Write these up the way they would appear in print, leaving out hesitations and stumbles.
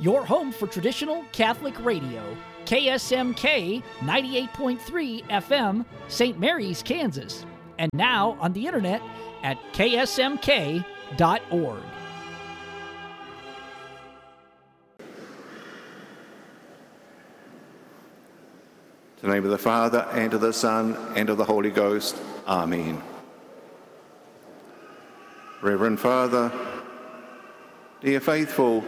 your home for traditional Catholic radio. KSMK 98.3 FM, St. Mary's, Kansas. And now on the internet at ksmk.org. In the name of the Father, and of the Son, and of the Holy Ghost. Amen. Reverend Father, dear faithful,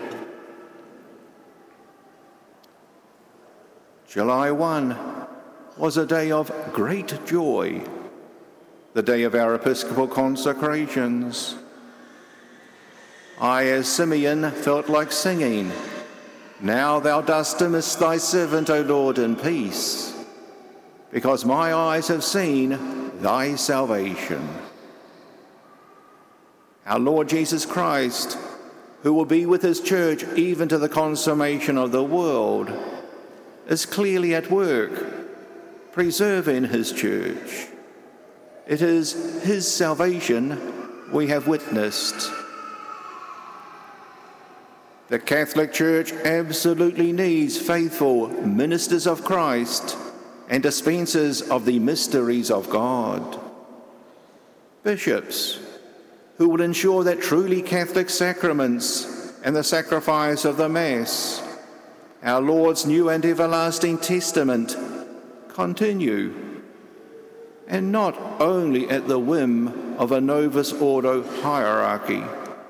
July 1 was a day of great joy, the day of our Episcopal consecrations. I, as Simeon, felt like singing, "Now thou dost dismiss thy servant, O Lord, in peace, because my eyes have seen thy salvation." Our Lord Jesus Christ, who will be with his church even to the consummation of the world, is clearly at work, preserving his church. It is his salvation we have witnessed. The Catholic Church absolutely needs faithful ministers of Christ and dispensers of the mysteries of God. Bishops who will ensure that truly Catholic sacraments and the sacrifice of the Mass, our Lord's new and everlasting testament, continue, and not only at the whim of a Novus Ordo hierarchy.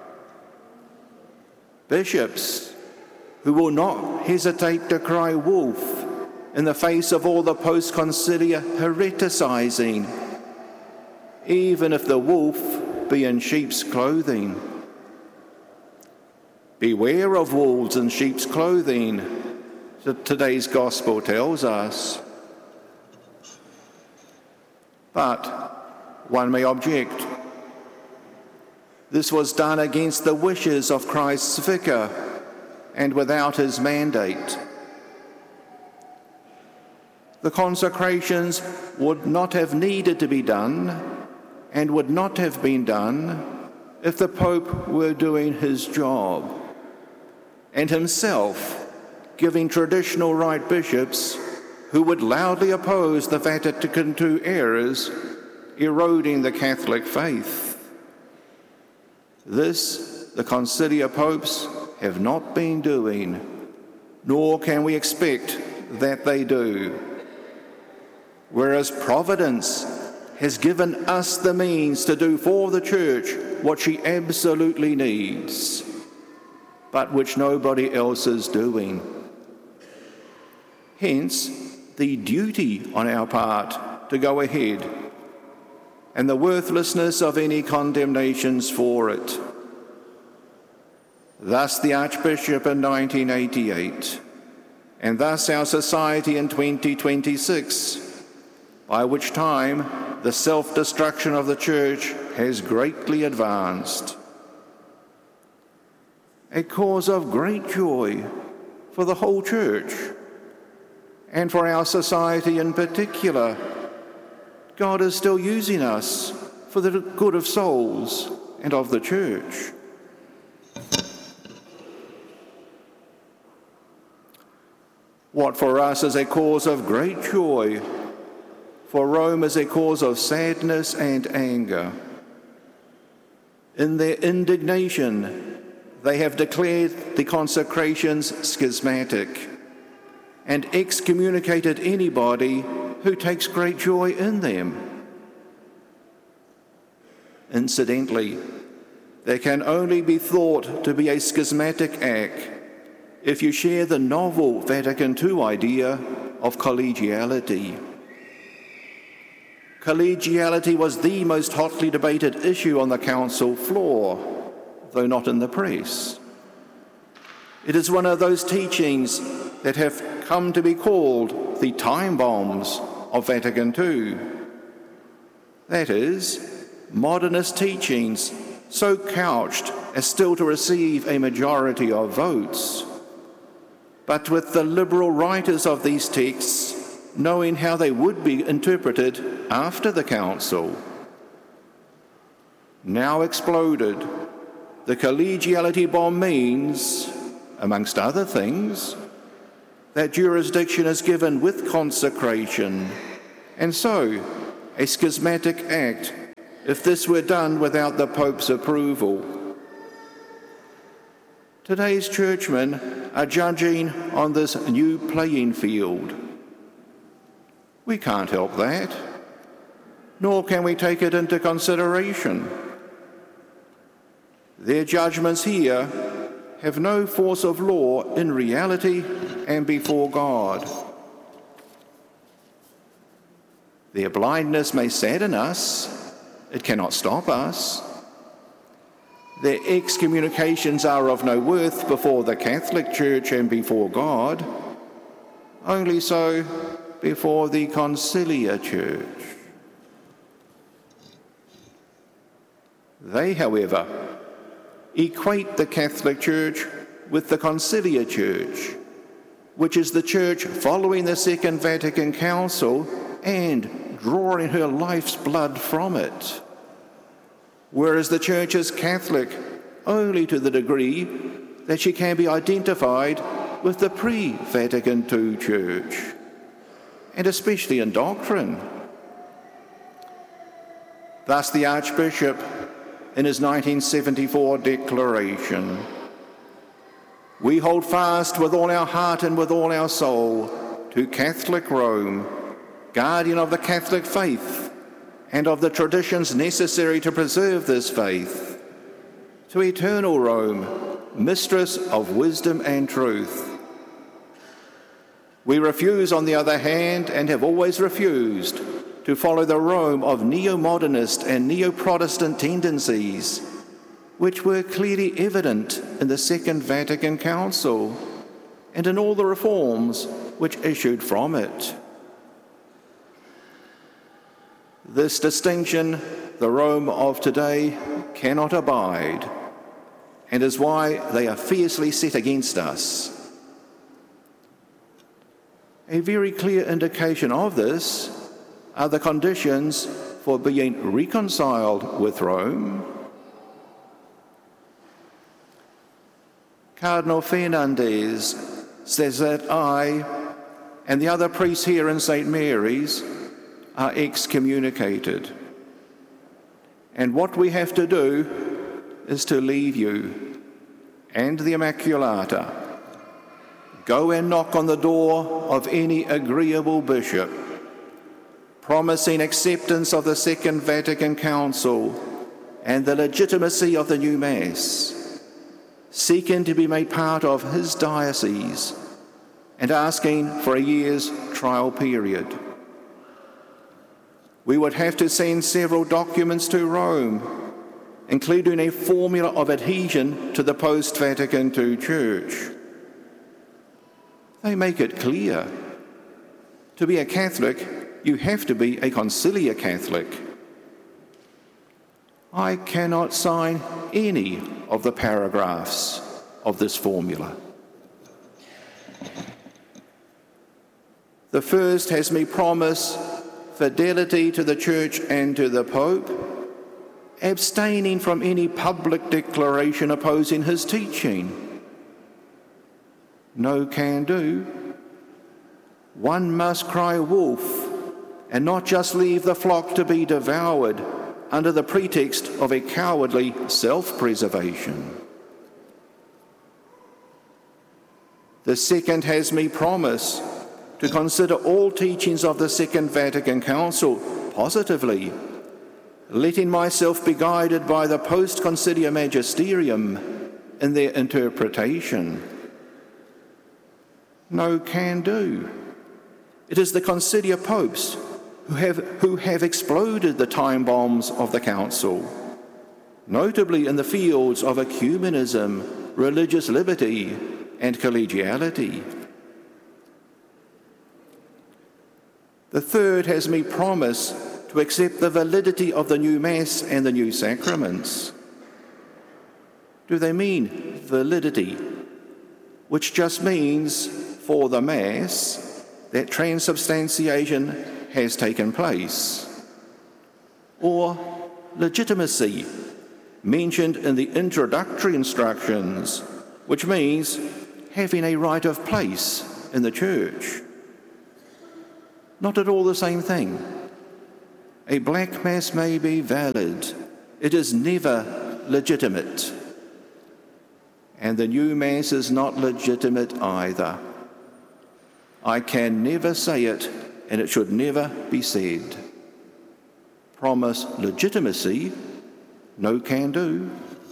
Bishops who will not hesitate to cry wolf in the face of all the post-conciliar hereticizing, even if the wolf be in sheep's clothing. Beware of wolves in sheep's clothing, today's gospel tells us. But one may object, this was done against the wishes of Christ's vicar and without his mandate. The consecrations would not have needed to be done and would not have been done if the Pope were doing his job and himself giving traditional rite bishops who would loudly oppose the Vatican II errors eroding the Catholic faith. This the conciliar popes have not been doing, nor can we expect that they do. Whereas Providence has given us the means to do for the Church what she absolutely needs, but which nobody else is doing. Hence, the duty on our part to go ahead, and the worthlessness of any condemnations for it. Thus the Archbishop in 1988, and thus our society in 2026, by which time the self-destruction of the Church has greatly advanced. A cause of great joy for the whole Church, and for our society in particular. God is still using us for the good of souls and of the Church. What for us is a cause of great joy, for Rome is a cause of sadness and anger. In their indignation, they have declared the consecrations schismatic and excommunicated anybody who takes great joy in them. Incidentally, they can only be thought to be a schismatic act if you share the novel Vatican II idea of collegiality. Collegiality was the most hotly debated issue on the council floor, though not in the press. It is one of those teachings that have come to be called the time bombs of Vatican II. That is, modernist teachings so couched as still to receive a majority of votes, but with the liberal writers of these texts knowing how they would be interpreted after the council. Now exploded, the collegiality bomb means amongst other things, that jurisdiction is given with consecration, and so a schismatic act if this were done without the Pope's approval. Today's churchmen are judging on this new playing field. We can't help that, nor can we take it into consideration. Their judgments here have no force of law in reality and before God. Their blindness may sadden us, it cannot stop us. Their excommunications are of no worth before the Catholic Church and before God, only so before the Conciliar Church. They, however, equate the Catholic Church with the Conciliar Church, which is the Church following the Second Vatican Council and drawing her life's blood from it, whereas the Church is Catholic only to the degree that she can be identified with the pre-Vatican II Church, and especially in doctrine. Thus the Archbishop, in his 1974 declaration, "We hold fast with all our heart and with all our soul to Catholic Rome, guardian of the Catholic faith and of the traditions necessary to preserve this faith, to eternal Rome, mistress of wisdom and truth. We refuse, on the other hand, and have always refused, to follow the Rome of neo-modernist and neo-Protestant tendencies, which were clearly evident in the Second Vatican Council and in all the reforms which issued from it. This distinction the Rome of today cannot abide, and is why they are fiercely set against us. A very clear indication of this are the conditions for being reconciled with Rome. Cardinal Fernandez says that I and the other priests here in St. Mary's are excommunicated. And what we have to do is to leave you and the Immaculata. Go and knock on the door of any agreeable bishop, promising acceptance of the Second Vatican Council and the legitimacy of the new Mass, seeking to be made part of his diocese and asking for a year's trial period. We would have to send several documents to Rome, including a formula of adhesion to the post-Vatican II Church. They make it clear. To be a Catholic, you have to be a conciliar Catholic. I cannot sign any of the paragraphs of this formula. The first has me promise fidelity to the Church and to the Pope, abstaining from any public declaration opposing his teaching. No can do. One must cry wolf, and not just leave the flock to be devoured under the pretext of a cowardly self-preservation. The second has me promise to consider all teachings of the Second Vatican Council positively, letting myself be guided by the post-conciliar magisterium in their interpretation. No can do. It is the conciliar popes who have exploded the time bombs of the Council, notably in the fields of ecumenism, religious liberty, and collegiality. The third has me promise to accept the validity of the new Mass and the new sacraments. Do they mean validity, which just means for the Mass that transubstantiation has taken place? Or legitimacy, mentioned in the introductory instructions, which means having a right of place in the church. Not at all the same thing. A black mass may be valid. It is never legitimate. And the new mass is not legitimate either. I can never say it, and it should never be said. Promise legitimacy, no can do.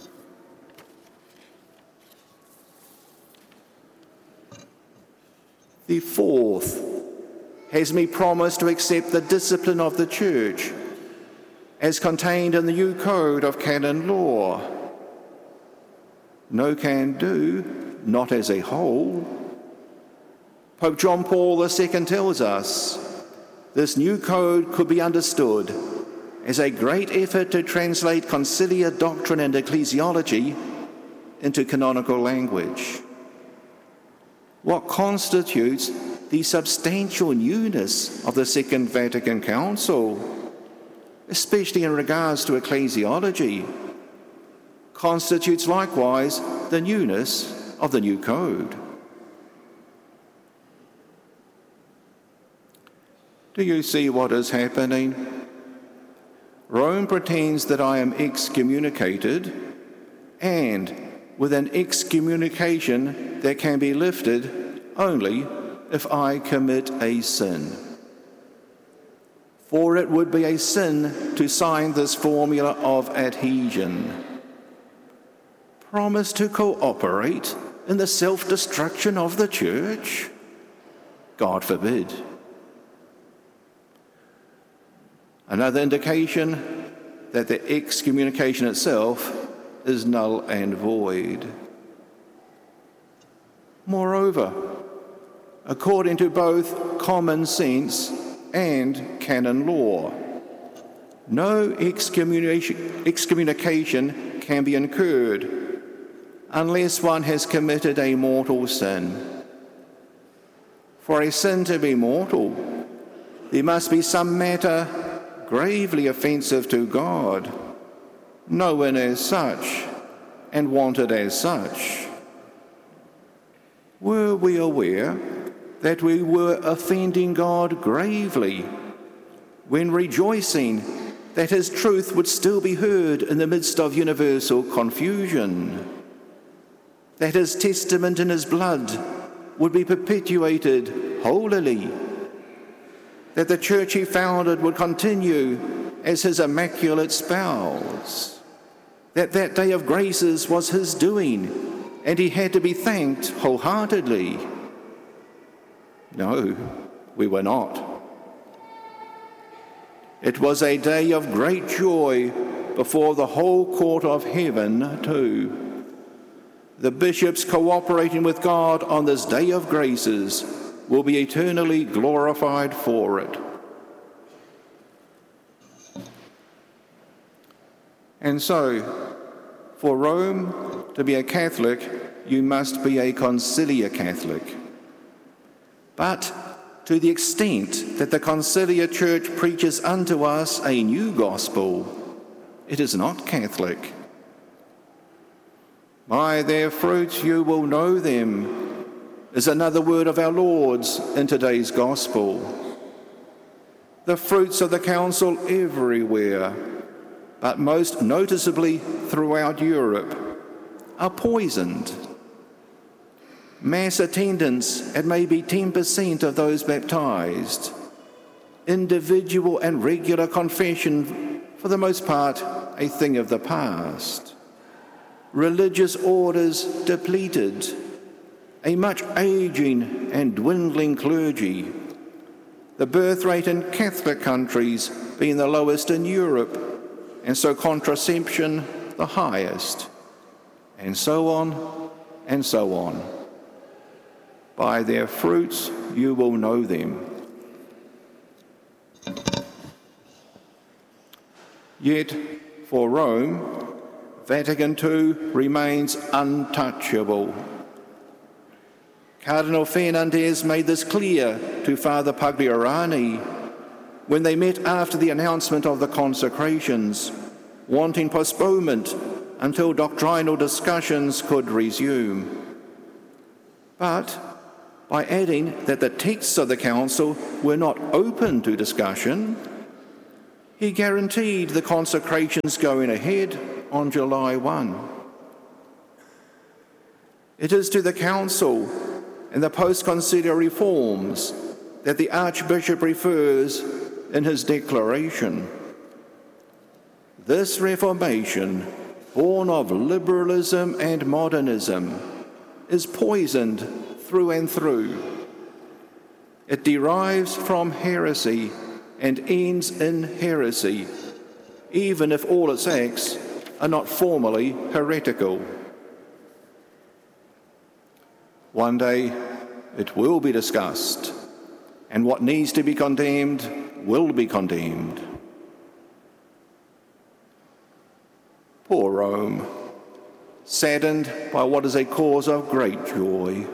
The fourth has me promise to accept the discipline of the church as contained in the new code of canon law. No can do, not as a whole. Pope John Paul II tells us this new code could be understood as a great effort to translate conciliar doctrine and ecclesiology into canonical language. What constitutes the substantial newness of the Second Vatican Council, especially in regards to ecclesiology, constitutes likewise the newness of the new code. Do you see what is happening? Rome pretends that I am excommunicated, and with an excommunication that can be lifted only if I commit a sin. For it would be a sin to sign this formula of adhesion. Promise to cooperate in the self-destruction of the church? God forbid. Another indication that the excommunication itself is null and void. Moreover, according to both common sense and canon law, no excommunication can be incurred unless one has committed a mortal sin. For a sin to be mortal, there must be some matter gravely offensive to God, known as such and wanted as such. Were we aware that we were offending God gravely when rejoicing that his truth would still be heard in the midst of universal confusion, that his testament in his blood would be perpetuated holily, that the church he founded would continue as his immaculate spouse, that that day of graces was his doing and he had to be thanked wholeheartedly? No, we were not. It was a day of great joy before the whole court of heaven too. The bishops cooperating with God on this day of graces will be eternally glorified for it. And so, for Rome to be a Catholic, you must be a conciliar Catholic. But to the extent that the conciliar church preaches unto us a new gospel, it is not Catholic. By their fruits you will know them, is another word of our Lord's in today's gospel. The fruits of the council everywhere, but most noticeably throughout Europe, are poisoned. Mass attendance at maybe 10% of those baptized. Individual and regular confession, for the most part, a thing of the past. Religious orders depleted. A much aging and dwindling clergy. The birth rate in Catholic countries being the lowest in Europe, and so contraception the highest, and so on and so on. By their fruits you will know them. Yet, for Rome, Vatican II remains untouchable. Cardinal Fernandez made this clear to Father Pagliarani when they met after the announcement of the consecrations, wanting postponement until doctrinal discussions could resume. But by adding that the texts of the council were not open to discussion, he guaranteed the consecrations going ahead on July 1. It is to the council and the post-conciliar forms that the Archbishop refers in his declaration. This Reformation, born of liberalism and modernism, is poisoned through and through. It derives from heresy and ends in heresy, even if all its acts are not formally heretical. One day it will be discussed, and what needs to be condemned will be condemned. Poor Rome, saddened by what is a cause of great joy.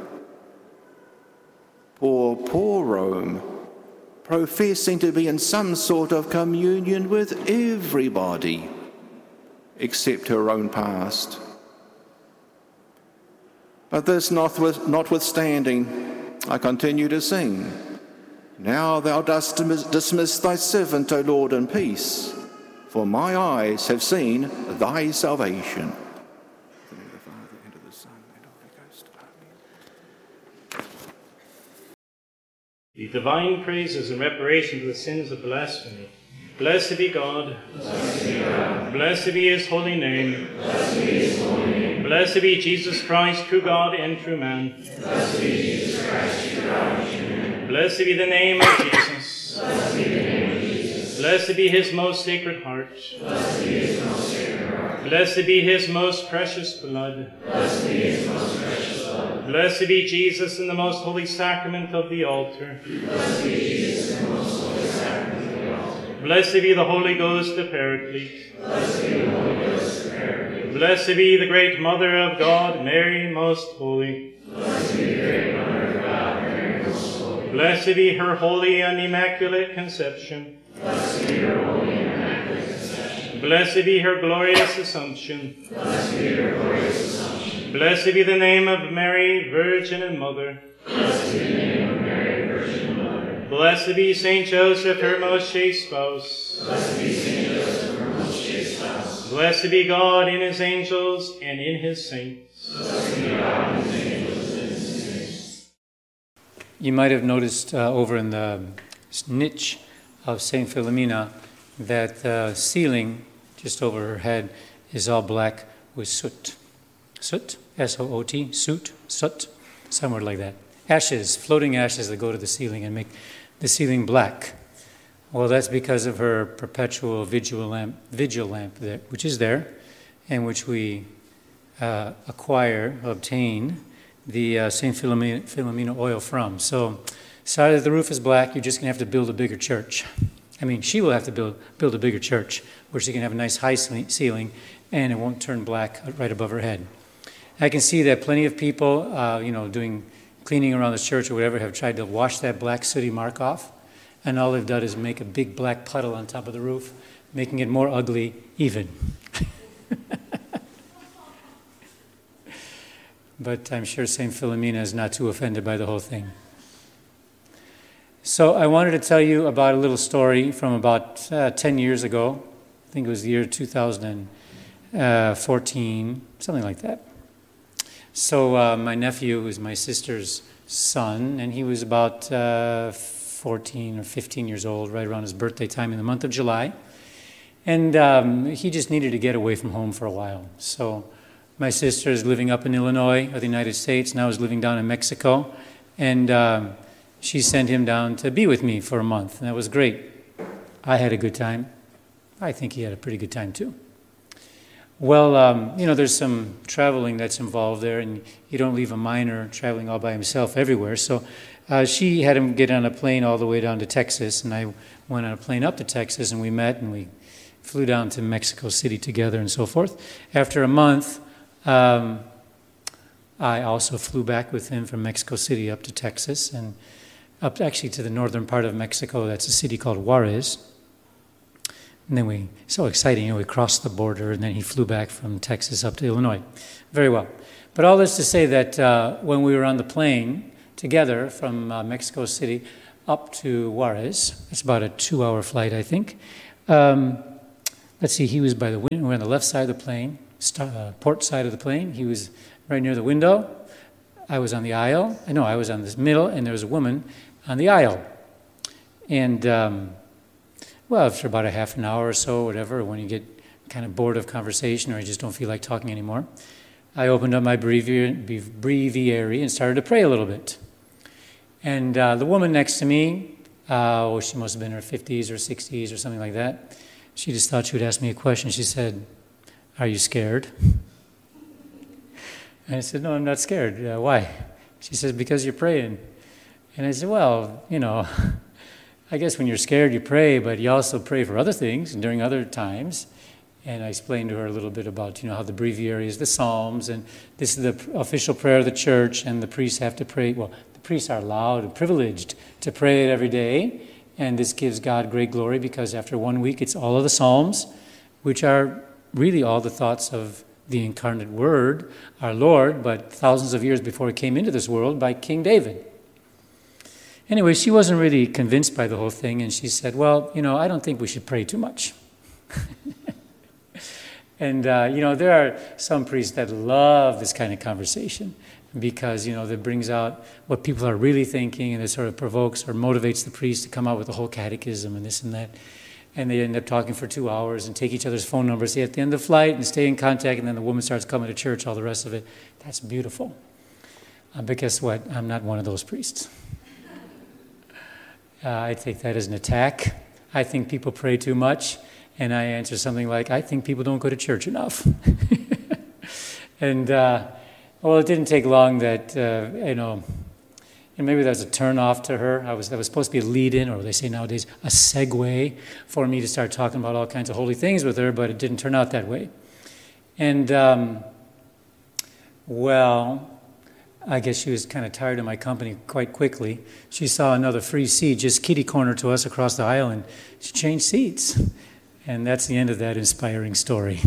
Poor Rome, professing to be in some sort of communion with everybody except her own past. But this notwithstanding, I continue to sing, "Now thou dost dismiss thy servant, O Lord, in peace, for my eyes have seen thy salvation." The divine praises and reparation for the sins of blasphemy. Blessed be God. Blessed be his holy name. Blessed be Jesus Christ, true God and true man. Blessed be the name of Jesus. Blessed be his most sacred heart. Blessed be his most precious blood. Blessed be Jesus in the most holy sacrament of the altar. Blessed be the Holy Ghost, the Paraclete. Blessed be the great Mother of God, Mary, most holy. Blessed be her holy and immaculate conception. Blessed be her glorious assumption. Blessed be the name of Mary, Virgin and Mother. Blessed be Saint Joseph, her most chaste spouse. Blessed be God in his angels and in his saints. You might have noticed over in the niche of St. Philomena that the ceiling just over her head is all black with soot. Soot, S-O-O-T, soot, somewhere like that. Ashes, floating ashes that go to the ceiling and make the ceiling black. Well, that's because of her perpetual vigil lamp there, which is there, and which we obtain the St. Philomena oil from. So, side of the roof is black. You're just going to have to build a bigger church. I mean, she will have to build a bigger church where she can have a nice high ceiling, and it won't turn black right above her head. I can see that plenty of people, doing cleaning around the church or whatever, have tried to wash that black sooty mark off, and all they've done is make a big black puddle on top of the roof, making it more ugly even. But I'm sure St. Philomena is not too offended by the whole thing. So I wanted to tell you about a little story from about 10 years ago. I think it was the year 2014, something like that. So my nephew is my sister's son, and he was about 14 or 15 years old, right around his birthday time in the month of July. And he just needed to get away from home for a while. So my sister is living up in Illinois, or the United States, now is living down in Mexico. And she sent him down to be with me for a month, and that was great. I had a good time. I think he had a pretty good time too. Well, there's some traveling that's involved there, and you don't leave a minor traveling all by himself everywhere. So she had him get on a plane all the way down to Texas, and I went on a plane up to Texas, and we met, and we flew down to Mexico City together and so forth. After a month, I also flew back with him from Mexico City up to Texas, and up actually to the northern part of Mexico. That's a city called Juarez. And then so exciting, we crossed the border, and then he flew back from Texas up to Illinois. Very well. But all this to say that when we were on the plane together from Mexico City up to Juarez, it's about a 2-hour flight, I think. Let's see, he was by the window. We're on the left side of the plane, port side of the plane. He was right near the window. I was on the aisle. No, I was on this middle, and there was a woman on the aisle. And, well, after about a half an hour or so, whatever, when you get kind of bored of conversation or you just don't feel like talking anymore, I opened up my breviary and started to pray a little bit. And the woman next to me, she must have been in her 50s or 60s or something like that. She just thought she would ask me a question. She said, "Are you scared?" And I said, "No, I'm not scared." "Why?" She says, "Because you're praying." And I said, "Well, I guess when you're scared you pray, but you also pray for other things during other times." And I explained to her a little bit about, how the breviary is the Psalms, and this is the official prayer of the church, and the priests have to pray. Well, the priests are allowed and privileged to pray it every day, and this gives God great glory because after 1 week it's all of the Psalms, which are really all the thoughts of the incarnate Word, our Lord, but thousands of years before he came into this world by King David. Anyway, she wasn't really convinced by the whole thing, and she said, "Well, I don't think we should pray too much." And, there are some priests that love this kind of conversation because, that brings out what people are really thinking, and it sort of provokes or motivates the priest to come out with the whole catechism and this and that. And they end up talking for 2 hours and take each other's phone numbers at the end of the flight and stay in contact, and then the woman starts coming to church, all the rest of it. That's beautiful. But guess what? I'm not one of those priests. I take that as an attack. I think people pray too much. And I answer something like, "I think people don't go to church enough." And, it didn't take long that, and maybe that was a turn-off to her. That was supposed to be a lead-in, or they say nowadays, a segue for me to start talking about all kinds of holy things with her, but it didn't turn out that way. And, I guess she was kind of tired of my company quite quickly. She saw another free seat just kitty-corner to us across the aisle, and she changed seats. And that's the end of that inspiring story.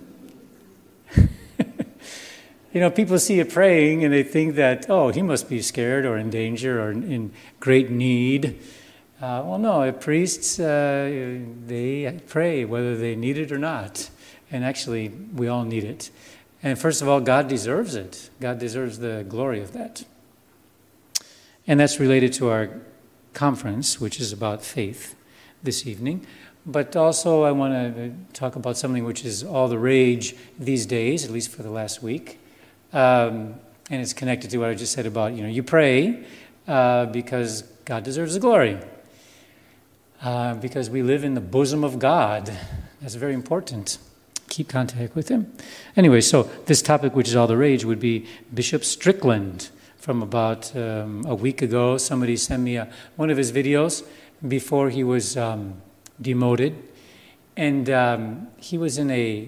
People see you praying and they think that, oh, he must be scared or in danger or in great need. Well, no, priests, they pray whether they need it or not. And actually, we all need it. And first of all, God deserves it. God deserves the glory of that. And that's related to our conference, which is about faith this evening. But also I want to talk about something which is all the rage these days, at least for the last week. And it's connected to what I just said about, you pray because God deserves the glory. Because we live in the bosom of God. That's very important. Keep contact with him. Anyway, so this topic, which is all the rage, would be Bishop Strickland. From about a week ago, somebody sent me one of his videos before he was demoted, and he was in a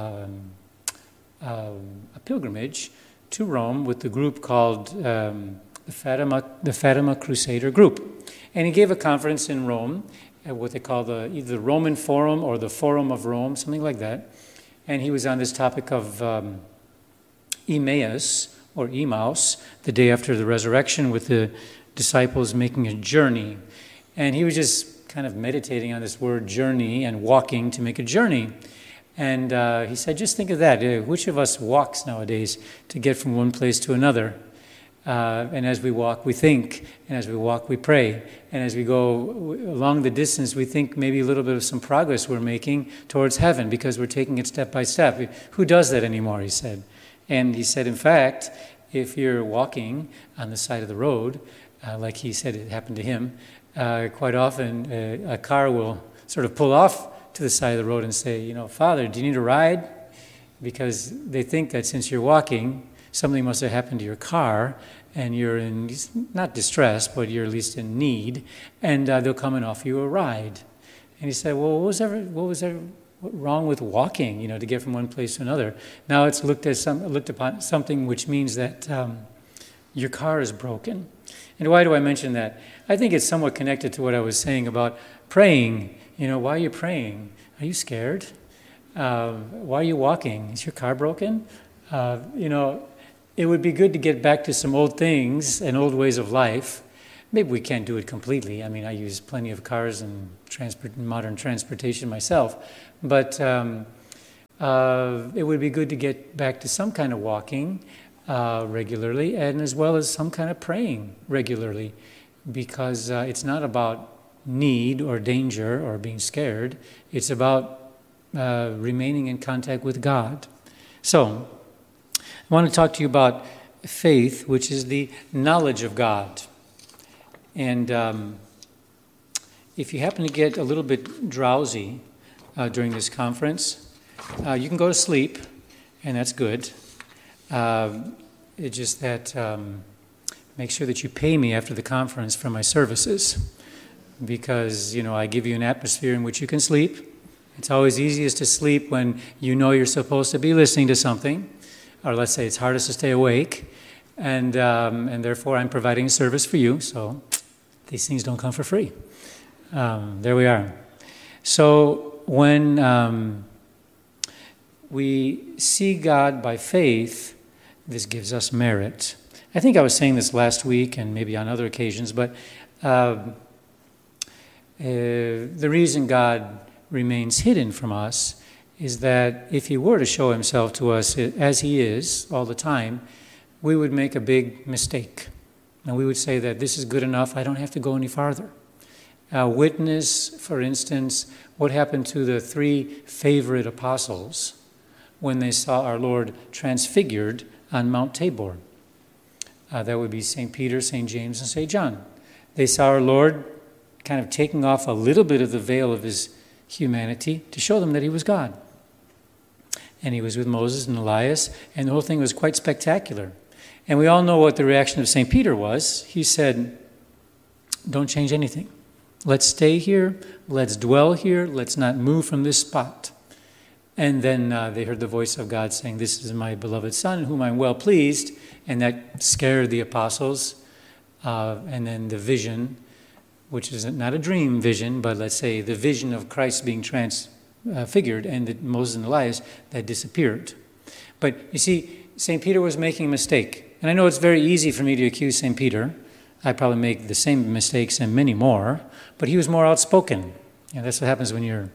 pilgrimage to Rome with the group called the Fatima Crusader Group, and he gave a conference in Rome at what they call either the Roman Forum or the Forum of Rome, something like that, and he was on this topic of Emmaus, the day after the resurrection, with the disciples making a journey, and he was just kind of meditating on this word journey and walking to make a journey. And he said, just think of that. Which of us walks nowadays to get from one place to another? And as we walk, we think. And as we walk, we pray. And as we go along the distance, we think maybe a little bit of some progress we're making towards heaven because we're taking it step by step. Who does that anymore, he said. And he said, in fact, if you're walking on the side of the road, like he said it happened to him, quite often a car will sort of pull off to the side of the road and say, "Father, do you need a ride?" Because they think that since you're walking, something must have happened to your car, and you're in, not distress, but you're at least in need, and they'll come and offer you a ride. And he said, well, what was wrong with walking, to get from one place to another? Now it's looked upon something which means that your car is broken. And why do I mention that? I think it's somewhat connected to what I was saying about praying. Why are you praying? Are you scared? Why are you walking? Is your car broken? it would be good to get back to some old things and old ways of life. Maybe we can't do it completely. I mean, I use plenty of cars and modern transportation myself. But it would be good to get back to some kind of walking regularly, and as well as some kind of praying regularly, because it's not about need or danger or being scared. It's about remaining in contact with God. So, I want to talk to you about faith, which is the knowledge of God. And if you happen to get a little bit drowsy during this conference, you can go to sleep, and that's good. It's just that make sure that you pay me after the conference for my services, because, I give you an atmosphere in which you can sleep. It's always easiest to sleep when you know you're supposed to be listening to something, or let's say it's hardest to stay awake, and therefore I'm providing a service for you, so these things don't come for free. There we are. So when we see God by faith, this gives us merit. I think I was saying this last week and maybe on other occasions, but the reason God remains hidden from us is that if he were to show himself to us as he is all the time, we would make a big mistake. And we would say that this is good enough, I don't have to go any farther. Witness, for instance, what happened to the 3 favorite apostles when they saw our Lord transfigured on Mount Tabor. That would be St. Peter, St. James, and St. John. They saw our Lord kind of taking off a little bit of the veil of his humanity to show them that he was God. And he was with Moses and Elias, and the whole thing was quite spectacular. And we all know what the reaction of St. Peter was. He said, don't change anything. Let's stay here, let's dwell here, let's not move from this spot. And then they heard the voice of God saying, this is my beloved Son, in whom I'm well pleased. And that scared the apostles. And then the vision, which is not a dream vision, but let's say the vision of Christ being transfigured and Moses and Elias, that disappeared. But you see, St. Peter was making a mistake. And I know it's very easy for me to accuse St. Peter. I probably make the same mistakes and many more, but he was more outspoken. And that's what happens when you're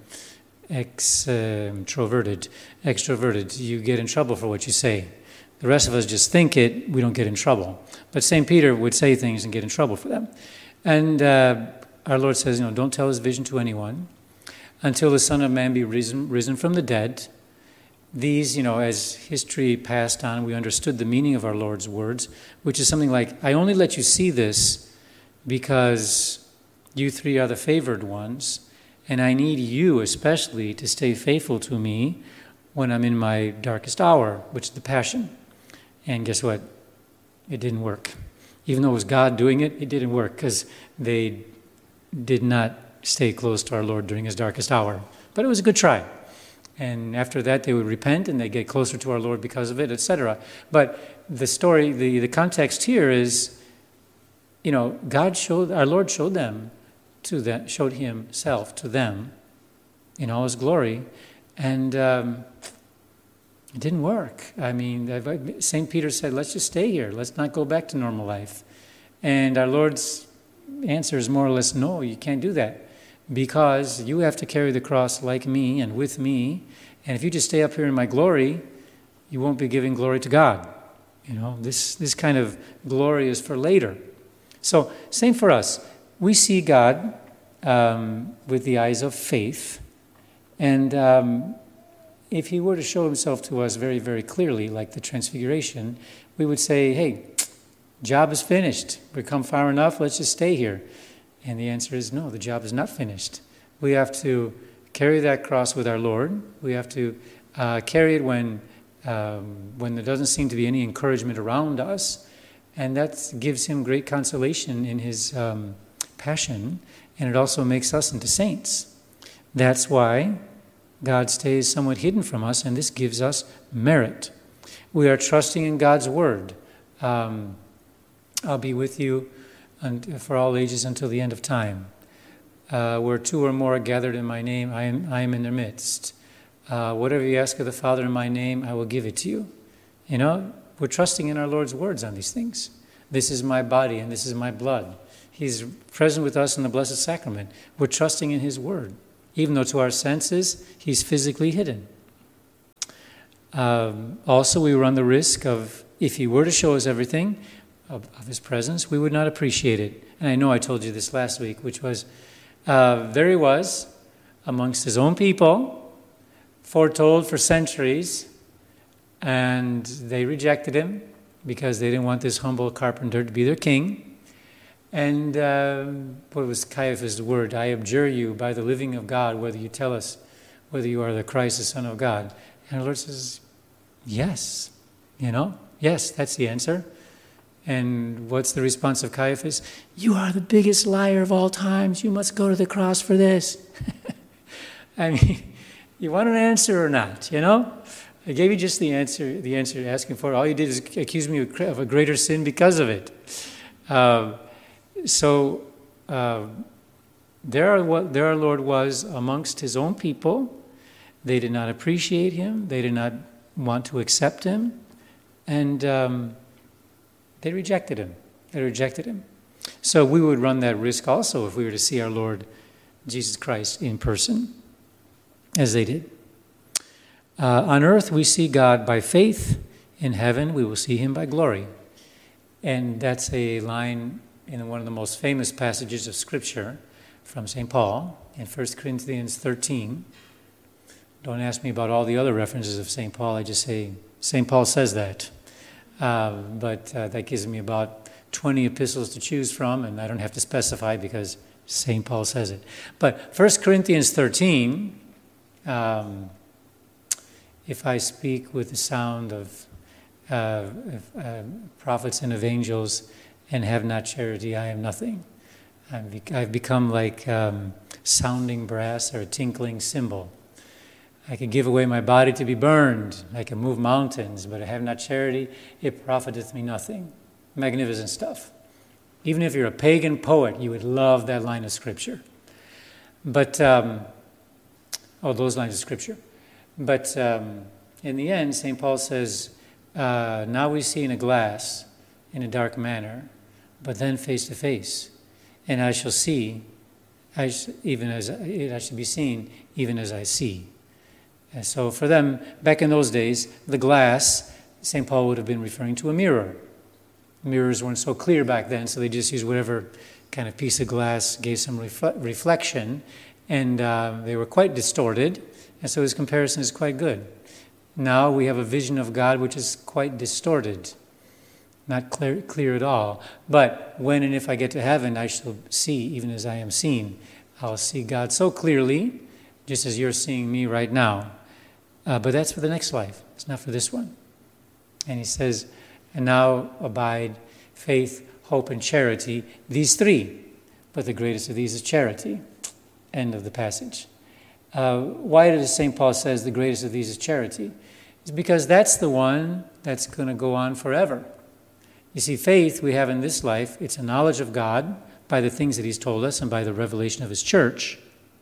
extroverted. You get in trouble for what you say. The rest of us just think it, we don't get in trouble. But St. Peter would say things and get in trouble for them. And our Lord says, don't tell his vision to anyone until the Son of Man be risen from the dead. These, as history passed on, we understood the meaning of our Lord's words, which is something like, I only let you see this because you 3 are the favored ones, and I need you especially to stay faithful to me when I'm in my darkest hour, which is the Passion. And guess what? It didn't work. Even though it was God doing it, it didn't work because they did not stay close to our Lord during his darkest hour. But it was a good try. And after that, they would repent and they get closer to our Lord because of it, etc. But the story, the context here is, our Lord showed showed himself to them in all his glory, and it didn't work. I mean, St. Peter said, let's just stay here. Let's not go back to normal life. And our Lord's answer is more or less, no, you can't do that. Because you have to carry the cross like me and with me. And if you just stay up here in my glory, you won't be giving glory to God. This kind of glory is for later. So, same for us. We see God with the eyes of faith. And if he were to show himself to us very, very clearly, like the Transfiguration, we would say, hey, job is finished. We've come far enough. Let's just stay here. And the answer is no, the job is not finished. We have to carry that cross with our Lord. We have to carry it when there doesn't seem to be any encouragement around us. And that gives him great consolation in his passion. And it also makes us into saints. That's why God stays somewhat hidden from us, and this gives us merit. We are trusting in God's word. I'll be with you and for all ages until the end of time. Where 2 or more are gathered in my name, I am in their midst. Whatever you ask of the Father in my name, I will give it to you. We're trusting in our Lord's words on these things. This is my body and this is my blood. He's present with us in the Blessed Sacrament. We're trusting in his word, even though to our senses he's physically hidden. Also, we run the risk of, if he were to show us everything of his presence, we would not appreciate it. And I know I told you this last week, which was, there he was, amongst his own people, foretold for centuries, and they rejected him because they didn't want this humble carpenter to be their king. And what was Caiaphas' word? I abjure you by the living of God, whether you tell us whether you are the Christ, the Son of God. And the Lord says, yes, yes, that's the answer. And what's the response of Caiaphas? You are the biggest liar of all times. You must go to the cross for this. I mean, you want an answer or not, I gave you just the answer you're asking for. All you did is accuse me of a greater sin because of it. There our Lord was amongst his own people. They did not appreciate him. They did not want to accept him. And they rejected him. So we would run that risk also if we were to see our Lord Jesus Christ in person, as they did. On earth, we see God by faith. In heaven, we will see him by glory. And that's a line in one of the most famous passages of Scripture from St. Paul in 1 Corinthians 13. Don't ask me about all the other references of St. Paul. I just say St. Paul says that. But that gives me about 20 epistles to choose from, and I don't have to specify because St. Paul says it. But 1 Corinthians 13, if I speak with the sound of prophets and of angels and have not charity, I am nothing. I've become like sounding brass or a tinkling cymbal. I can give away my body to be burned. I can move mountains, but I have not charity, it profiteth me nothing. Magnificent stuff. Even if you're a pagan poet, you would love that line of Scripture. But, those lines of Scripture. But in the end, St. Paul says, now we see in a glass, in a dark manner, but then face to face. And I shall see, even as I shall be seen, even as I see. And so for them, back in those days, the glass, St. Paul would have been referring to a mirror. Mirrors weren't so clear back then, so they just used whatever kind of piece of glass gave some reflection, and they were quite distorted, and so his comparison is quite good. Now we have a vision of God which is quite distorted, not clear at all. But when and if I get to heaven, I shall see even as I am seen. I'll see God so clearly, just as you're seeing me right now. But that's for the next life. It's not for this one. And he says, and now abide faith, hope, and charity, these three. But the greatest of these is charity. End of the passage. Why does St. Paul says the greatest of these is charity? It's because that's the one that's going to go on forever. You see, faith we have in this life, it's a knowledge of God by the things that he's told us and by the revelation of his church.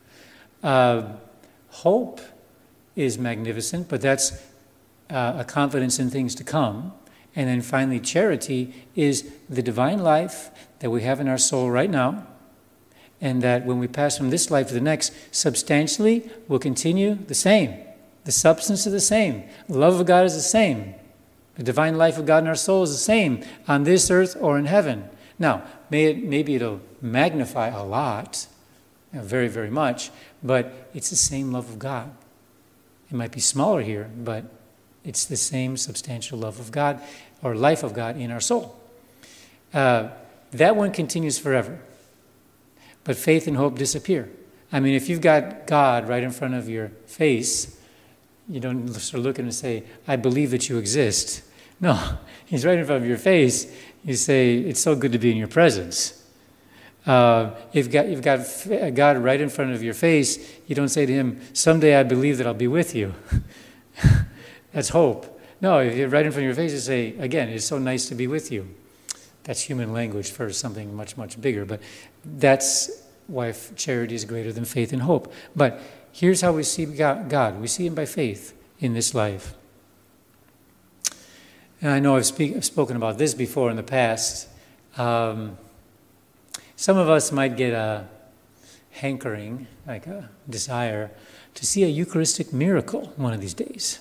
Hope is magnificent, but that's a confidence in things to come. And then finally, charity is the divine life that we have in our soul right now, and that when we pass from this life to the next, substantially will continue the same. The substance is the same. The love of God is the same. The divine life of God in our soul is the same on this earth or in heaven. Now, maybe it'll magnify a lot, very, very much, but it's the same love of God. It might be smaller here, but it's the same substantial love of God or life of God in our soul. That one continues forever. But faith and hope disappear. I mean, if you've got God right in front of your face, you don't start looking and say, I believe that you exist. No, he's right in front of your face. You say, it's so good to be in your presence. If you've got God right in front of your face, you don't say to him, someday I believe that I'll be with you. That's hope. No, if you're right in front of your face, you say, again, it's so nice to be with you. That's human language for something much, much bigger. But that's why charity is greater than faith and hope. But here's how we see God. We see him by faith in this life. and I know I've spoken about this before in the past. Some of us might get a hankering, like a desire, to see a Eucharistic miracle one of these days.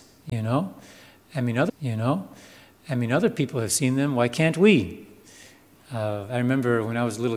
Other people have seen them. Why can't we? I remember when I was a little